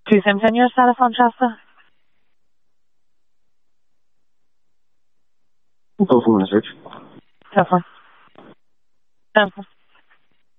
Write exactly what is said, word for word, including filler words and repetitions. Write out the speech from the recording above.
Two Sims in your telephone, Shasta? Go for one, search. Go for it.